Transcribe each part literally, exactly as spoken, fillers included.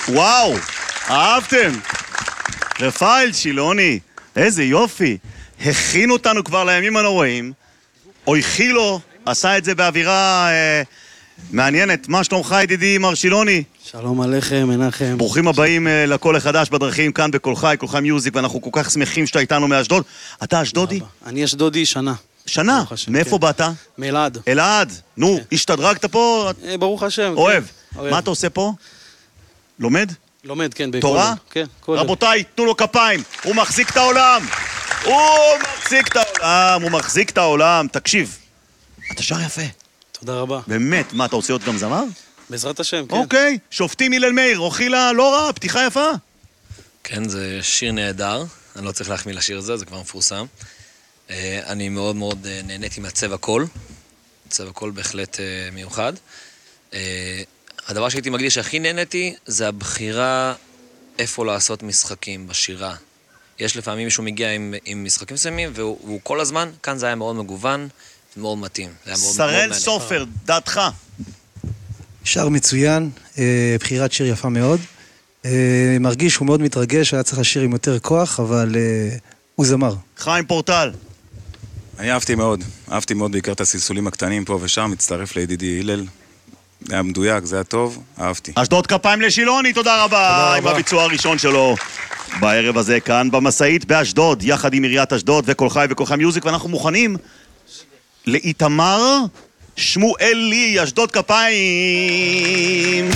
וואו, אהבתם. רפאל שילוני, איזה יופי. הכין אותנו כבר לימים הנוראים. אוי חילו, עשה את זה באווירה אה, מעניינת. מה שלומך ידידי מר שילוני? שלום עליכם, מנחם. ברוכים הבאים אה, לקול החדש בדרכים כאן בקול חי, קול חי מיוזיק, ואנחנו כל כך שמחים שאתה איתנו מאשדוד. אתה אשדודי? אני אשדודי שנה. שנה? מאיפה באת? מאלעד. אלעד. נו, השתדרגת פה? ברוך השם. אוהב. מה אתה עושה פה? לומד? לומד, כן. תורה? כן, כולל. רבותיי, תנו לו כפיים. הוא מחזיק את העולם. הוא מחזיק את העולם. הוא מחזיק את העולם. תקשיב, אתה שר יפה. תודה רבה. באמת, מה, אתה רוצה להיות גם זמר? בעזרת השם, כן. אוקיי, שופטים הלל מאיר, אוכילה לא רע, פתיחה יפה. כן, זה שיר נהדר. אני לא צריך להחמיא לשיר הזה, זה כבר מפורסם. אני מאוד מאוד נהניתי מהצבע קול. צבע קול בהחלט מיוחד. הדבר שהייתי מגדיש שהכי נהניתי זה הבחירה איפה לעשות משחקים בשירה. יש לפעמים מישהו מגיע עם, עם משחקים מסוימים, והוא, והוא כל הזמן, כאן זה היה מאוד מגוון ומאוד מתאים. שרל סופר, דעתך. שר מצוין, בחירת שיר יפה מאוד. מרגיש, הוא מאוד מתרגש, היה צריך לשיר עם יותר כוח, אבל הוא זמר. חיים פורטל. אני אהבתי מאוד, אהבתי מאוד בעיקר את הסלסולים הקטנים פה ושם, מצטרף לידידי הלל. זה היה מדויק, זה היה טוב, אהבתי. אשדוד כפיים לשילוני, תודה רבה, עם הביצוע הראשון שלו בערב הזה כאן במסעית באשדוד, יחד עם עיריית אשדוד וקול חי וקול חי מיוזיק, ואנחנו מוכנים לאיתמר שמואלי, אשדוד כפיים.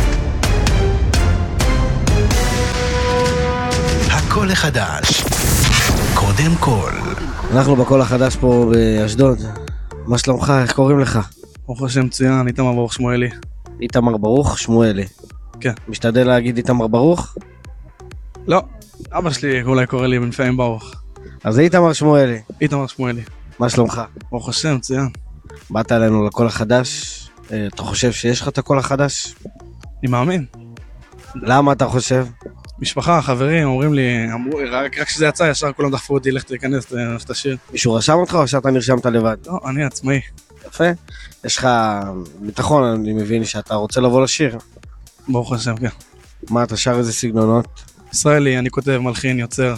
הקול החדש, קודם כל. אנחנו בקול החדש פה באשדוד. מה שלומך? איך קוראים לך? ברוך השם מצוין, איתמר ברוך שמואלי. איתמר ברוך שמואלי. כן. משתדל להגיד איתמר ברוך? לא, אבא שלי אולי קורא לי בנפעים ברוך. אז זה איתמר שמואלי. איתמר שמואלי. מה שלומך? ברוך השם מצוין. באת אלינו לקול החדש. אתה חושב שיש לך את הקול החדש? אני מאמין. למה אתה חושב? משפחה, חברים, אומרים לי, אמרו, רק כשזה יצא, ישר כולם דחפו אותי, לך תיכנס, תשאיר. מישהו רשם אותך או שאתה נרשמת לבד? לא, אני עצמאי. יפה. יש לך ביטחון, אני מבין שאתה רוצה לבוא לשיר. ברוך השם, כן. מה, אתה שר איזה סגנונות? ישראלי, אני כותב, מלחין, יוצר.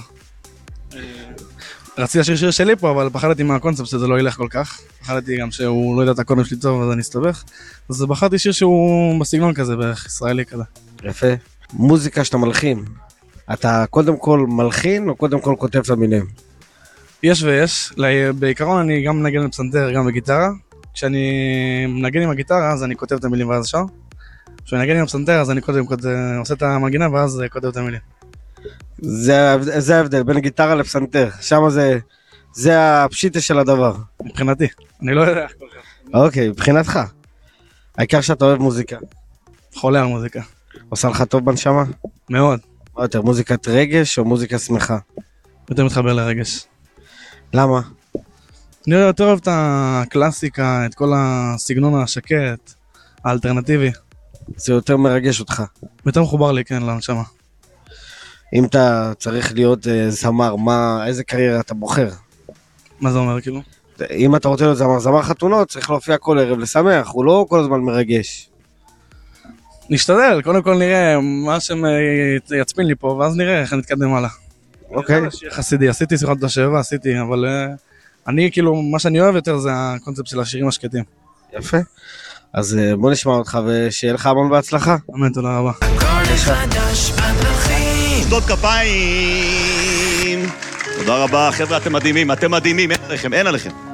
רציתי לשיר שיר שלי פה, אבל פחדתי מהקונספט שזה לא ילך כל כך. פחדתי גם שהוא לא יודע את הקודם שלי טוב, אז אני אסתבך. אז בחרתי שיר שהוא בסגנון כזה, בערך ישראלי כזה. יפה. מוזיקה שאתה מלחין, אתה קודם כל מלחין או קודם כל כותב את המילים? יש ויש. בעיקרון אני גם מנגן בפסנתר, גם בגיטרה. כשאני מנגן עם הגיטרה, אז אני כותב את המילים ואז שר. כשאני מנגן עם הפסנתר, אז אני קודם כל עושה את המנגינה ואז כותב את המילים. זה, זה ההבדל בין גיטרה לפסנתר. שם זה, זה הפשיטה של הדבר. מבחינתי. אני לא יודע כל כך. אוקיי, מבחינתך. העיקר שאתה אוהב מוזיקה. חולה על מוזיקה. עושה לך טוב בנשמה? מאוד. מה יותר, מוזיקת רגש או מוזיקה שמחה? יותר מתחבר לרגש. למה? אני יותר אוהב את הקלאסיקה, את כל הסגנון השקט, האלטרנטיבי. זה יותר מרגש אותך. יותר מחובר לי, כן, לנשמה. אם אתה צריך להיות uh, זמר, מה, איזה קריירה אתה בוחר? מה זה אומר, כאילו? אם אתה רוצה להיות זמר, זמר חתונות, צריך להופיע כל ערב לשמח, הוא לא כל הזמן מרגש. נשתדל, קודם כל נראה מה שהם יצפין לי פה, ואז נראה איך נתקדם הלאה. אוקיי. חסידי, עשיתי שיחות את השבע, עשיתי, אבל uh, אני כאילו, מה שאני אוהב יותר זה הקונספט של השירים השקטים. יפה. אז uh, בוא נשמע אותך ושיהיה לך המון בהצלחה. אמן, תודה רבה. אשדוד כפיים. תודה רבה, חבר'ה, אתם מדהימים, אתם מדהימים, אין עליכם, אין עליכם.